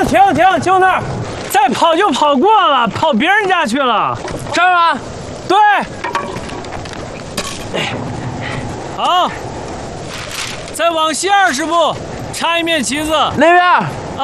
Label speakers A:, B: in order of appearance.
A: 停，就那儿，再跑就跑过了，跑别人家去了。
B: 这儿吗？
A: 对。好，再往西20步，插一面旗子。
B: 那边。